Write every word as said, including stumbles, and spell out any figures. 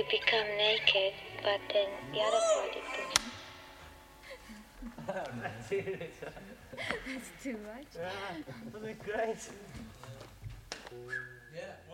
you become naked, but then the other part it goes. That's it. That's too much. Yeah, wasn't it great? Yeah.